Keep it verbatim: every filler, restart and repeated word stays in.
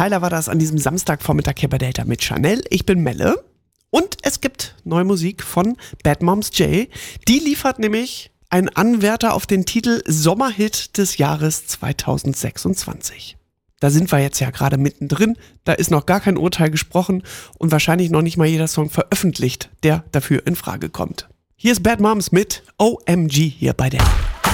Tyler war das an diesem Samstagvormittag hier bei Delta mit Chanel. Ich bin Melle und es gibt neue Musik von Bad Moms J. Die liefert nämlich einen Anwärter auf den Titel Sommerhit des Jahres zweitausendsechsundzwanzig. Da sind wir jetzt ja gerade mittendrin, da ist noch gar kein Urteil gesprochen und wahrscheinlich noch nicht mal jeder Song veröffentlicht, der dafür in Frage kommt. Hier ist Bad Moms mit O M G hier bei der